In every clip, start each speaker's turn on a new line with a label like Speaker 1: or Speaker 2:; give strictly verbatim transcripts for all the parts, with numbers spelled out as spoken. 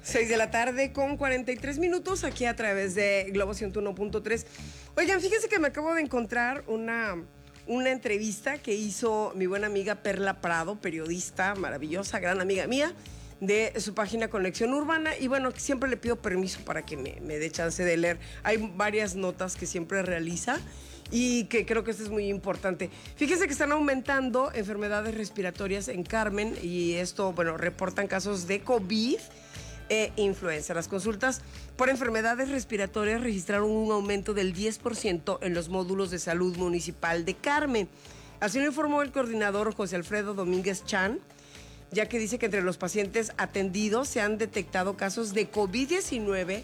Speaker 1: seis de la tarde con cuarenta y tres minutos aquí a través de Globo ciento uno punto tres. Oigan, fíjense que me acabo de encontrar una, una entrevista que hizo mi buena amiga Perla Prado, periodista maravillosa, gran amiga mía, de su página Conexión Urbana. Y bueno, siempre le pido permiso para que me, me dé chance de leer. Hay varias notas que siempre realiza y que creo que esto es muy importante. Fíjense que están aumentando enfermedades respiratorias en Carmen y esto, bueno, reportan casos de COVID e influenza. Las consultas por enfermedades respiratorias registraron un aumento del diez por ciento en los módulos de salud municipal de Carmen. Así lo informó el coordinador José Alfredo Domínguez Chan, ya que dice que entre los pacientes atendidos se han detectado casos de COVID diecinueve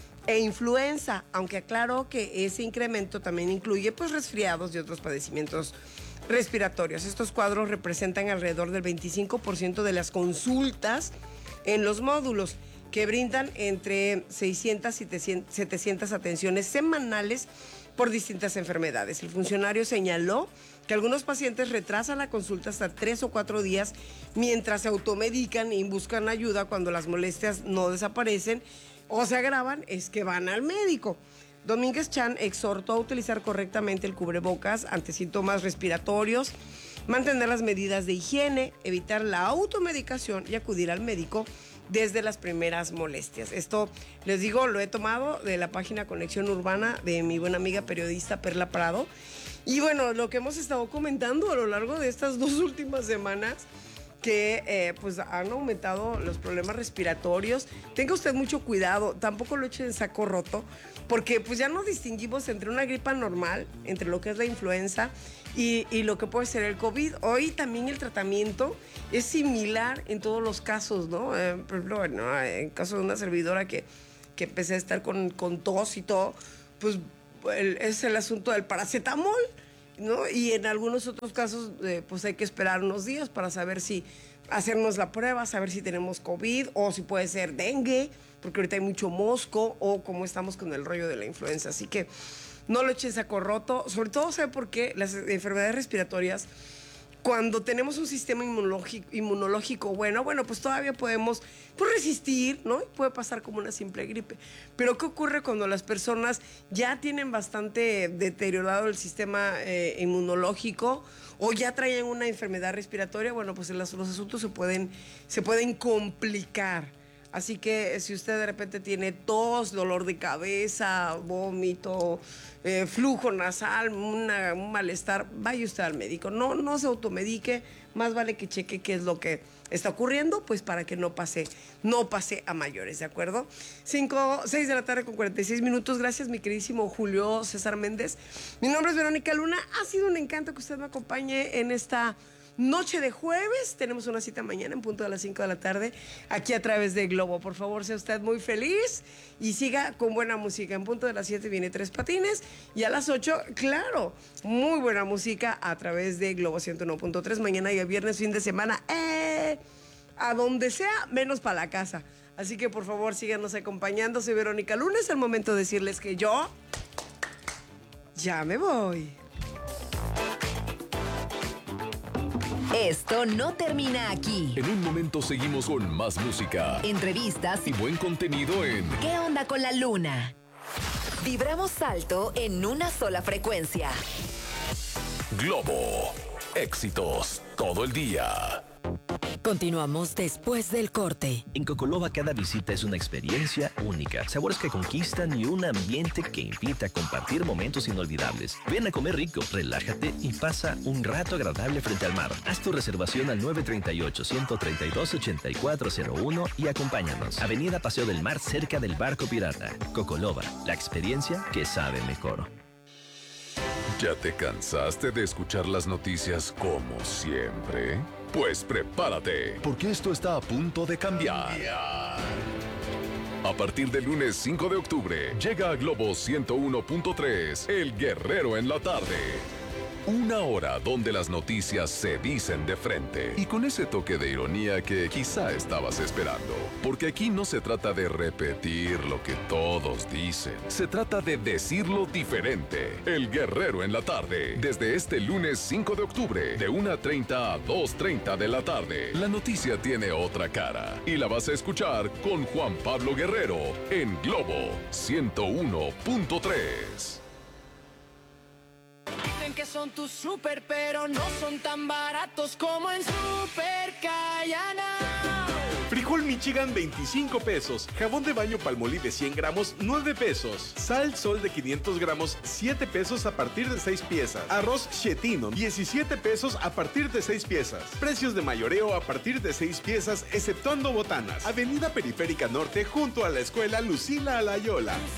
Speaker 1: e influenza, aunque aclaró que ese incremento también incluye pues resfriados y otros padecimientos respiratorios. Estos cuadros representan alrededor del veinticinco por ciento de las consultas en los módulos, que brindan entre seiscientas y setecientas atenciones semanales por distintas enfermedades. El funcionario señaló que algunos pacientes retrasan la consulta hasta tres o cuatro días mientras se automedican y buscan ayuda. Cuando las molestias no desaparecen o se agravan, es que van al médico. Domínguez Chan exhortó a utilizar correctamente el cubrebocas ante síntomas respiratorios, mantener las medidas de higiene, evitar la automedicación y acudir al médico desde las primeras molestias. Esto, les digo, lo he tomado de la página Conexión Urbana de mi buena amiga periodista Perla Prado. Y bueno, lo que hemos estado comentando a lo largo de estas dos últimas semanas, que eh, pues han aumentado los problemas respiratorios. Tenga usted mucho cuidado, tampoco lo eche en saco roto, porque pues ya no distinguimos entre una gripa normal, entre lo que es la influenza y, y lo que puede ser el COVID. Hoy también el tratamiento es similar en todos los casos, ¿no? Eh, por ejemplo, bueno, en caso de una servidora que, que empecé a estar con, con tos y todo, pues el, es el asunto del paracetamol, ¿no? Y en algunos otros casos, eh, pues hay que esperar unos días para saber si hacernos la prueba, saber si tenemos COVID o si puede ser dengue, porque ahorita hay mucho mosco, o como estamos con el rollo de la influenza. Así que no lo echen saco roto, sobre todo, ¿sabe por qué? Las enfermedades respiratorias, cuando tenemos un sistema inmunológico, inmunológico bueno, bueno, pues todavía podemos pues, resistir, ¿no? Y puede pasar como una simple gripe. Pero ¿qué ocurre cuando las personas ya tienen bastante deteriorado el sistema eh, inmunológico o ya traen una enfermedad respiratoria? Bueno, pues los, los asuntos se pueden, se pueden complicar. Así que si usted de repente tiene tos, dolor de cabeza, vómito, eh, flujo nasal, una, un malestar, vaya usted al médico. No, no se automedique, más vale que cheque qué es lo que está ocurriendo, pues para que no pase, no pase a mayores, ¿de acuerdo? Cinco, seis de la tarde con cuarenta y seis minutos. Gracias, mi queridísimo Julio César Méndez. Mi nombre es Verónica Luna. Ha sido un encanto que usted me acompañe en esta noche de jueves. Tenemos una cita mañana en punto de las cinco de la tarde aquí a través de Globo. Por favor, sea usted muy feliz y siga con buena música. En punto de las siete viene Tres Patines y a las ocho, claro, muy buena música a través de Globo ciento uno punto tres. Mañana y el viernes, fin de semana, eh, a donde sea, menos para la casa. Así que por favor, síganos acompañando. Soy Verónica Luna. Es el momento de decirles que yo ya me voy.
Speaker 2: Esto no termina aquí.
Speaker 3: En un momento seguimos con más música,
Speaker 2: entrevistas
Speaker 3: y buen contenido en
Speaker 2: ¿Qué onda con la luna? Vibramos alto en una sola frecuencia.
Speaker 3: Globo. Éxitos todo el día.
Speaker 2: Continuamos después del corte.
Speaker 4: En Cocoloba cada visita es una experiencia única, sabores que conquistan y un ambiente que invita a compartir momentos inolvidables. Ven a comer rico, relájate y pasa un rato agradable frente al mar. Haz tu reservación al nueve tres ocho, uno tres dos, ocho cuatro cero uno y acompáñanos. Avenida Paseo del Mar, cerca del Barco Pirata. Cocoloba, la experiencia que sabe mejor.
Speaker 3: ¿Ya te cansaste de escuchar las noticias como siempre? Pues prepárate, porque esto está a punto de cambiar. A partir del lunes cinco de octubre, llega a Globo ciento uno punto tres, El Guerrero en la tarde. Una hora donde las noticias se dicen de frente y con ese toque de ironía que quizá estabas esperando. Porque aquí no se trata de repetir lo que todos dicen, se trata de decirlo diferente. El Guerrero en la tarde, desde este lunes cinco de octubre, de una treinta a dos treinta de la tarde. La noticia tiene otra cara y la vas a escuchar con Juan Pablo Guerrero en Globo ciento uno punto tres.
Speaker 5: Dicen que son tus super, pero no son tan baratos como en Super Cayana.
Speaker 6: Frijol Michigan veinticinco pesos, jabón de baño Palmolive cien gramos nueve pesos, sal Sol de quinientos gramos siete pesos a partir de seis piezas, arroz Chetino diecisiete pesos a partir de seis piezas, precios de mayoreo a partir de seis piezas exceptuando botanas, Avenida Periférica Norte junto a la escuela Lucila Alayola.